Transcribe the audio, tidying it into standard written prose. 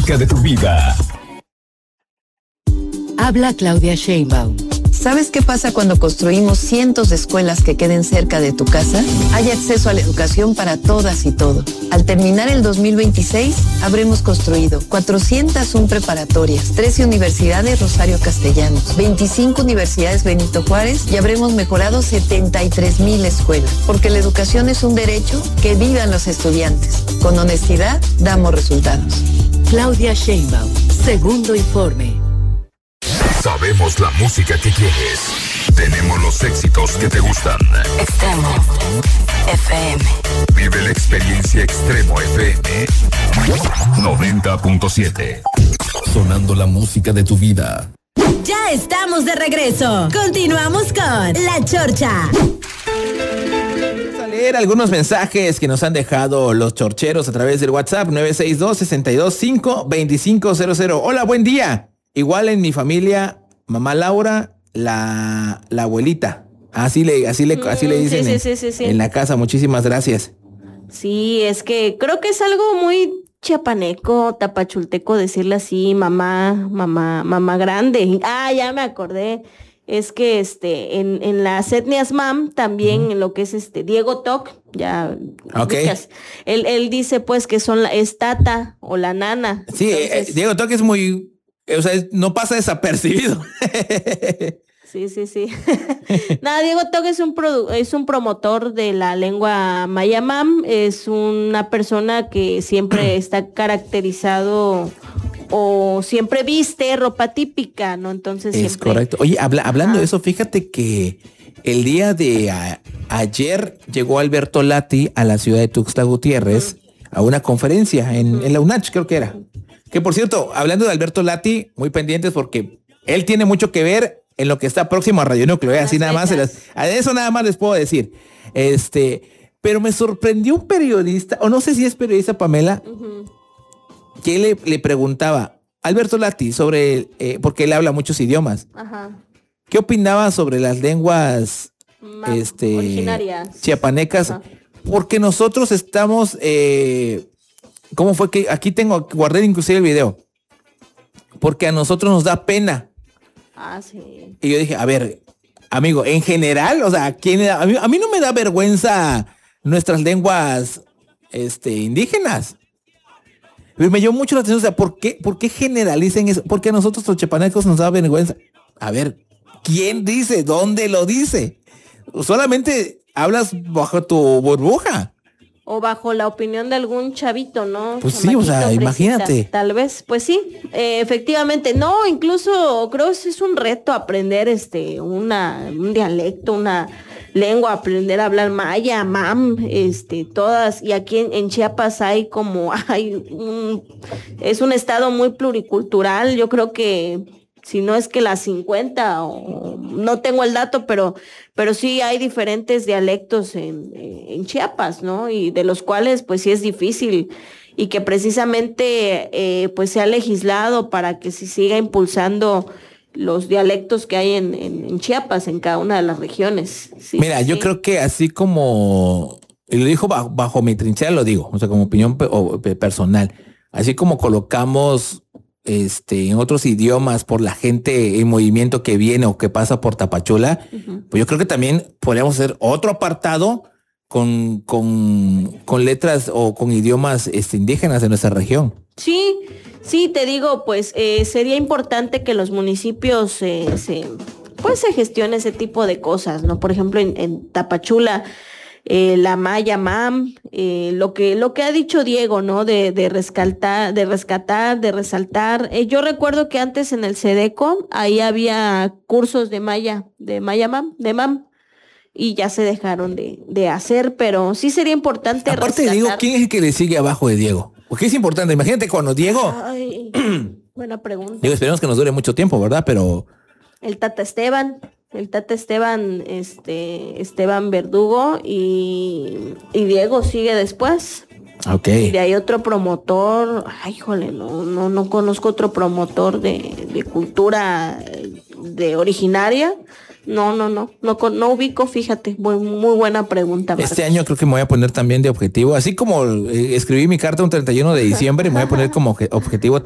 música de tu vida. Habla Claudia Sheinbaum. ¿Sabes qué pasa cuando construimos cientos de escuelas que queden cerca de tu casa? Hay acceso a la educación para todas y todos. Al terminar el 2026, habremos construido 401 preparatorias, 13 universidades Rosario Castellanos, 25 universidades Benito Juárez y habremos mejorado 73,000 escuelas. Porque la educación es un derecho, que vivan los estudiantes. Con honestidad, damos resultados. Claudia Sheinbaum, segundo informe. Sabemos la música que quieres. Tenemos los éxitos que te gustan. Extremo FM. Vive la experiencia Extremo FM 90.7. Sonando la música de tu vida. Ya estamos de regreso. Continuamos con La Chorcha. Vamos a leer algunos mensajes que nos han dejado los chorcheros a través del WhatsApp 962-625-2500. Hola, buen día. Igual en mi familia, mamá Laura, la abuelita. Así le dicen sí. En la casa. Muchísimas gracias. Sí, es que creo que es algo muy chiapaneco, tapachulteco decirle así, mamá grande. Ah, ya me acordé. Es que en las etnias mam también en lo que es Diego Toc, ya okay. Él dice pues que es tata o la nana. Sí, entonces, Diego Toc es muy, o sea, no pasa desapercibido. Sí. Nada, Diego Toc es un promotor de la lengua maya mam, es una persona que siempre está caracterizado o siempre viste ropa típica, ¿no? Entonces es siempre... correcto. Oye, hablando de eso, fíjate que el día de ayer llegó Alberto Lati a la ciudad de Tuxtla Gutiérrez a una conferencia en la UNACH, creo que era. Que por cierto, hablando de Alberto Lati, muy pendientes porque él tiene mucho que ver en lo que está próximo a Radio Núcleo, así nada más, a eso nada más les puedo decir. Pero me sorprendió un periodista, o no sé si es periodista, Pamela, que le preguntaba a Alberto Lati sobre, porque él habla muchos idiomas. Ajá. ¿Qué opinaba sobre las lenguas originarias chiapanecas? Ajá. Porque nosotros estamos, ¿cómo fue que aquí guardé inclusive el video? Porque a nosotros nos da pena. Ah, sí. Y yo dije, a ver, amigo, en general, o sea, a mí no me da vergüenza nuestras lenguas indígenas. Pero me llamó mucho la atención, o sea, ¿por qué generalicen eso? Porque a nosotros los chiapanecos nos da vergüenza. A ver, ¿quién dice? ¿Dónde lo dice? Solamente hablas bajo tu burbuja. O bajo la opinión de algún chavito, ¿no? Pues sí, o sea, fresita, imagínate. Tal vez, pues sí, efectivamente. No, incluso creo que es un reto aprender un dialecto, una lengua, aprender a hablar maya, mam, todas. Y aquí en Chiapas es un estado muy pluricultural. Yo creo que si no es que las 50, o no tengo el dato, pero sí hay diferentes dialectos en Chiapas, ¿no? Y de los cuales pues sí es difícil, y que precisamente pues se ha legislado para que se siga impulsando los dialectos que hay en Chiapas, en cada una de las regiones. Sí, mira, yo creo que así como, y lo dijo bajo mi trinchera, lo digo, o sea, como opinión personal, así como colocamos en otros idiomas por la gente en movimiento que viene o que pasa por Tapachula, pues yo creo que también podríamos hacer otro apartado con letras o con idiomas indígenas de nuestra región. Sí, te digo, pues sería importante que los municipios se gestione ese tipo de cosas, ¿no? Por ejemplo, en Tapachula, la maya mam, lo que ha dicho Diego, ¿no? De rescatar, de resaltar. Yo recuerdo que antes en el Sedeco ahí había cursos de maya mam, y ya se dejaron de hacer, pero sí sería importante aparte rescatar. Diego, ¿quién es el que le sigue abajo de Diego? Porque es importante, imagínate cuando Diego... Ay, buena pregunta. Digo, esperemos que nos dure mucho tiempo, ¿verdad? Pero... El Tata Esteban, Esteban Verdugo, y Diego sigue después. Ok. Y de ahí otro promotor, ay, híjole, no conozco otro promotor de cultura de originaria. No ubico, fíjate, muy buena pregunta, Marcos. Este año creo que me voy a poner también de objetivo, así como escribí mi carta un 31 de diciembre, me voy a poner como objetivo